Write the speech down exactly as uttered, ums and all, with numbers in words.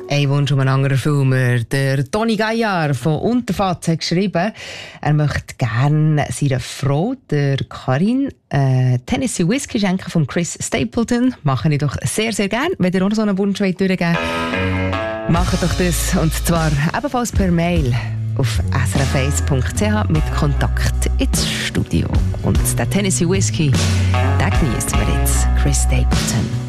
Ein Wunsch um einen anderen Filmer. Der Toni Gaillard von Unterfatz hat geschrieben, er möchte gerne seiner Frau, der Karin, äh, Tennessee Whiskey schenken von Chris Stapleton. Mache ich doch sehr, sehr gerne. Wenn ihr auch noch so einen Wunsch durchgeben wollt, macht doch das. Und zwar ebenfalls per Mail auf s r f eins punkt c h mit Kontakt ins Studio. Und der Tennessee Whiskey, den genießen wir jetzt. Chris Stapleton.